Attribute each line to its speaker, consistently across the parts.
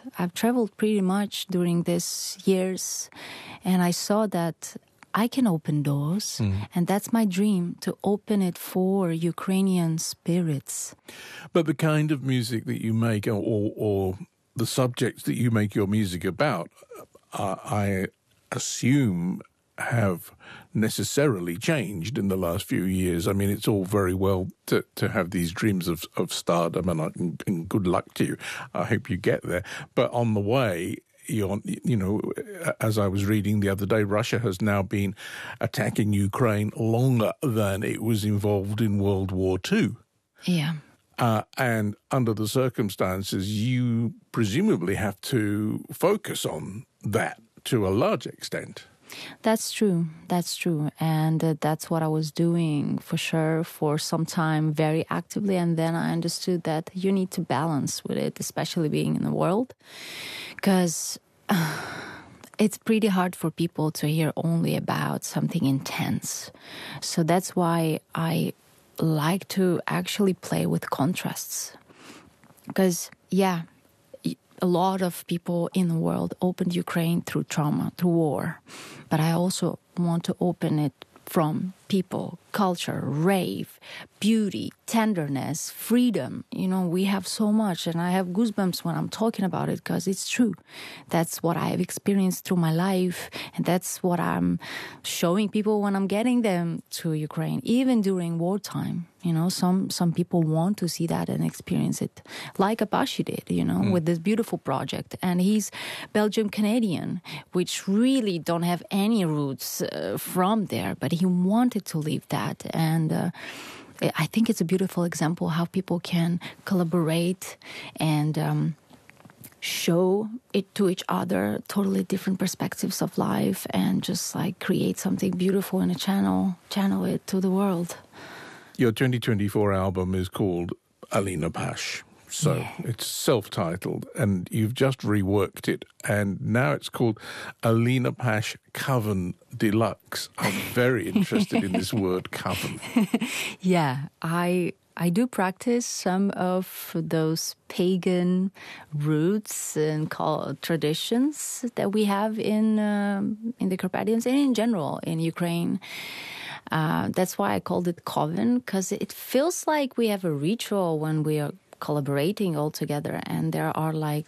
Speaker 1: I've traveled pretty much during these years, and I saw that I can open doors, and that's my dream, to open it for Ukrainian spirits.
Speaker 2: But the kind of music that you make, or the subjects that you make your music about, I assume have necessarily changed in the last few years. I mean, it's all very well to have these dreams of stardom, and good luck to you. I hope you get there. But on the way, as I was reading the other day, Russia has now been attacking Ukraine longer than it was involved in World War II.
Speaker 1: Yeah.
Speaker 2: And under the circumstances, you presumably have to focus on that to a large extent.
Speaker 1: That's true. And that's what I was doing for sure for some time, very actively. And then I understood that you need to balance with it, especially being in the world, because it's pretty hard for people to hear only about something intense. So that's why I like to actually play with contrasts. Because, yeah, a lot of people in the world opened Ukraine through trauma, through war. But I also want to open it from people, culture, rave, beauty, tenderness, freedom. We have so much, and I have goosebumps when I'm talking about it because it's true. That's what I have experienced through my life, and that's what I'm showing people when I'm getting them to Ukraine, even during wartime. Some people want to see that and experience it, like Apache did, with this beautiful project. And he's Belgium-Canadian, which really don't have any roots from there, but he wanted to leave that. And I think it's a beautiful example how people can collaborate and show it to each other, totally different perspectives of life, and just like create something beautiful in a channel it to the world.
Speaker 2: Your 2024 album is called Alina Pash. So It's self-titled, and you've just reworked it, and now it's called Alina Pash Coven Deluxe. I'm very interested in this word, coven.
Speaker 1: Yeah, I do practice some of those pagan roots and traditions that we have in the Carpathians and in general in Ukraine. That's why I called it coven, because it feels like we have a ritual when we are collaborating all together, and there are like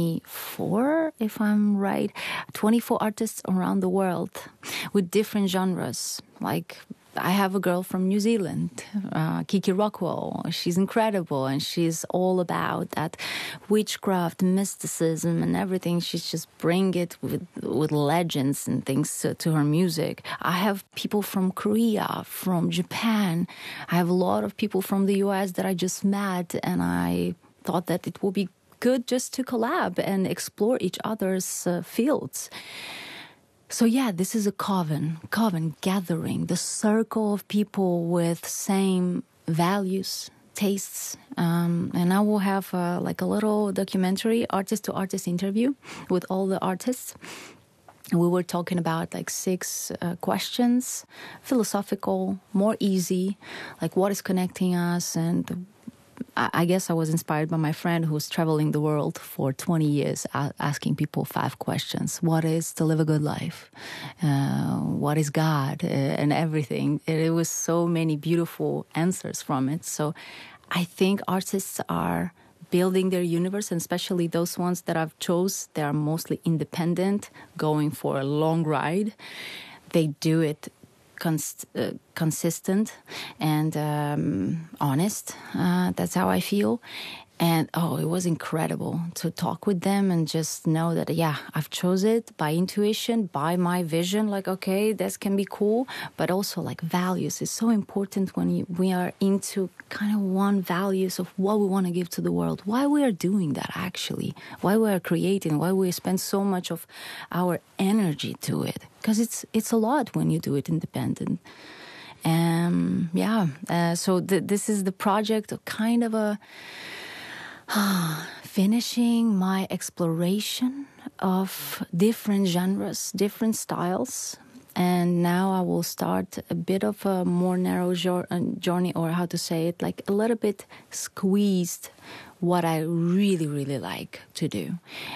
Speaker 1: 24, if I'm right, 24 artists around the world with different genres. Like, I have a girl from New Zealand, Kiki Rockwell. She's incredible, and she's all about that witchcraft, mysticism, and everything. She's just bring it with legends and things to her music. I have people from Korea, from Japan. I have a lot of people from the US that I just met, and I thought that it would be good just to collab and explore each other's fields. So yeah, this is a coven gathering, the circle of people with same values, tastes. And I will have like a little documentary, artist-to-artist interview with all the artists. And we were talking about like 6 questions, philosophical, more easy, like what is connecting us. And I guess I was inspired by my friend who's traveling the world for 20 years, asking people 5 questions. What is to live a good life? What is God? And everything. It was so many beautiful answers from it. So I think artists are building their universe, and especially those ones that I've chose, they are mostly independent, going for a long ride. They do it consistent and honest. That's how I feel. And it was incredible to talk with them and just know that, I've chose it by intuition, by my vision, like, okay, this can be cool, but also like values is so important when we are into kind of one values of what we want to give to the world, why we are doing that actually, why we are creating, why we spend so much of our energy to it, because it's a lot when you do it independent. So this is the project of kind of a finishing my exploration of different genres, different styles. And now I will start a bit of a more narrow journey, or how to say it, like a little bit squeezed what I really, really like to do.